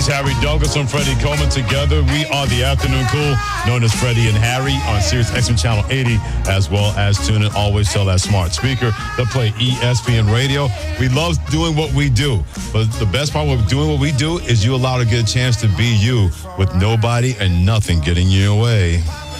He's Harry Douglas and Freddie Coleman. Together, we are the Afternoon Cool, known as Freddie and Harry, on Sirius XM Channel 80, as well as tune in. Always tell that smart speaker to play ESPN Radio. We love doing what we do, but the best part of doing what we do is you allow to get a chance to be you with nobody and nothing getting you away.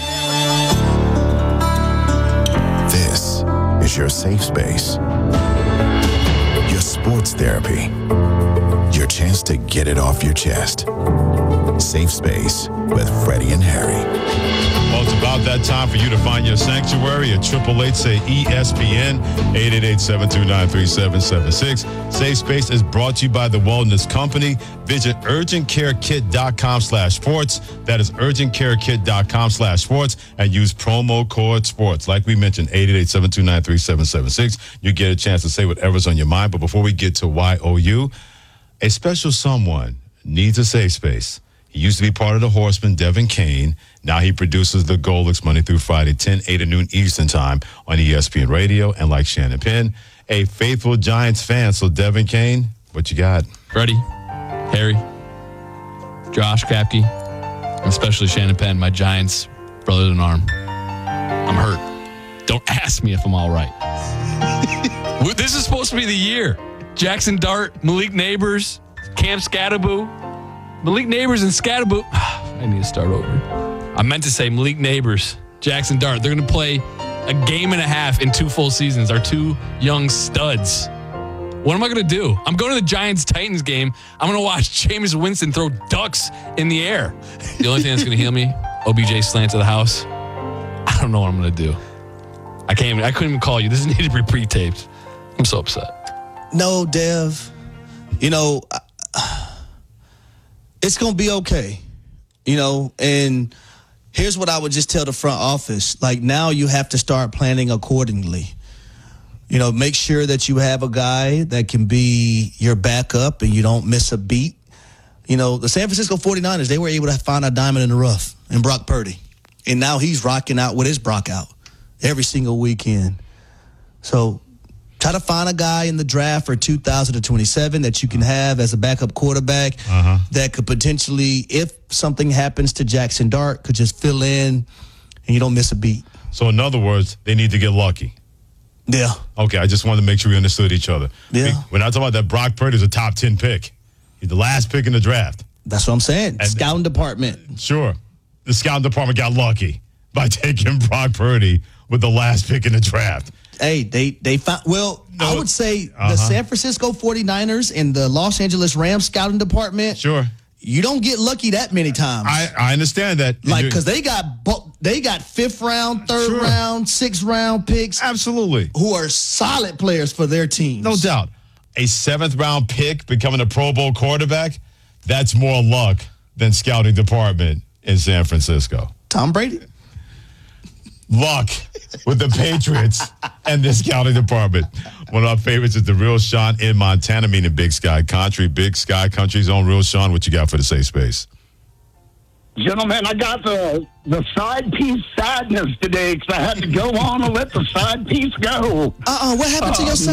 This is your safe space. Your sports therapy. Your chance to get it off your chest. Safe Space with Freddie and Harry. Well, it's about that time for you to find your sanctuary at 888-SAY-ESPN, 888-729-3776. Safe Space is brought to you by the Wellness Company. Visit urgentcarekit.com/sports. That is urgentcarekit.com/sports, and use promo code SPORTS. Like we mentioned, 888-729-3776. You get a chance to say whatever's on your mind. But before we get to YOU, a special someone needs a safe space. He used to be part of the Horsemen, Devin Kane. Now he produces the Golix Monday through Friday, 10, 8 to noon Eastern time on ESPN Radio. And like Shannon Penn, a faithful Giants fan. So, Devin Kane, what you got? Freddie, Harry, Josh Krapke, and especially Shannon Penn, my Giants brother in arm. I'm hurt. Don't ask me if I'm all right. This is supposed to be the year. Jackson Dart, Malik Neighbors, Cam Scattaboo. Malik Neighbors and Scattaboo. I need to start over. I meant to say Malik Neighbors, Jackson Dart. They're going to play a game and a half in 2 full seasons. Our 2 young studs. What am I going to do? I'm going to the Giants-Titans game. I'm going to watch Jameis Winston throw ducks in the air. The only thing that's going to heal me, OBJ slant to the house. I don't know what I'm going to do. I couldn't even call you. This needed to be pre-taped. I'm so upset. No, Dev, it's going to be okay, and here's what I would just tell the front office. Like, now you have to start planning accordingly. Make sure that you have a guy that can be your backup and you don't miss a beat. The San Francisco 49ers, they were able to find a diamond in the rough in Brock Purdy, and now he's rocking out with his Brock out every single weekend. So try to find a guy in the draft for 2027 that you can have as a backup quarterback that could potentially, if something happens to Jackson Dart, could just fill in and you don't miss a beat. So, in other words, they need to get lucky. Yeah. Okay, I just wanted to make sure we understood each other. Yeah. We're not talking about that Brock Purdy is a top 10 pick. He's the last pick in the draft. That's what I'm saying. And scouting department. Sure. The scouting department got lucky by taking Brock Purdy with the last pick in the draft. Hey, they found, I would say the San Francisco 49ers and the Los Angeles Rams scouting department. Sure. You don't get lucky that many times. I understand that. Because they got 5th round, 3rd round, 6th round picks. Absolutely. Who are solid players for their teams. No doubt. A 7th round pick becoming a Pro Bowl quarterback, that's more luck than scouting department in San Francisco. Tom Brady. Luck with the Patriots and the scouting department. One of our favorites is the Real Sean in Montana, meaning Big Sky Country. Big Sky Country's own Real Sean. What you got for the safe space? Gentlemen, I got the side piece sadness today because I had to go on and let the side piece go. What happened to your side